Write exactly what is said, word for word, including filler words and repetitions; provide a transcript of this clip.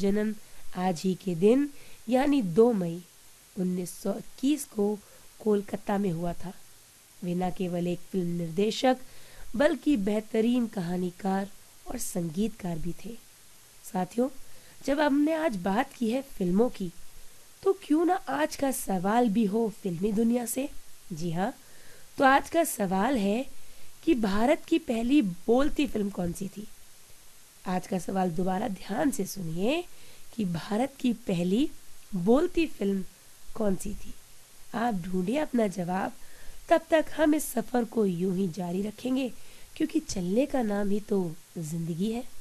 जन्म आज ही के दिन यानी दो मई उन्नीस सौ इक्कीस को कोलकाता में हुआ था। वे न केवल एक फिल्म निर्देशक बल्कि बेहतरीन कहानीकार और संगीतकार भी थे। साथियों, जब हमने आज बात की है फिल्मों की, तो क्यों ना आज का सवाल भी हो फिल्मी दुनिया से। जी हाँ, तो आज का सवाल है कि भारत की पहली बोलती फिल्म कौन सी थी। आज का सवाल दोबारा ध्यान से सुनिए कि भारत की पहली बोलती फिल्म कौन सी थी। आप ढूंढिए अपना जवाब। तब तक हम इस सफ़र को यूं ही जारी रखेंगे, क्योंकि चलने का नाम ही तो जिंदगी है।